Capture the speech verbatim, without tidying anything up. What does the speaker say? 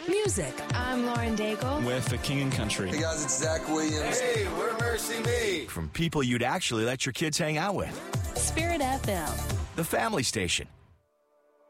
Music. I'm Lauren Daigle. We're for King and Country. Hey guys, it's Zach Williams. Hey, we're Mercy Me. From people you'd actually let your kids hang out with. Spirit F M. The Family Station.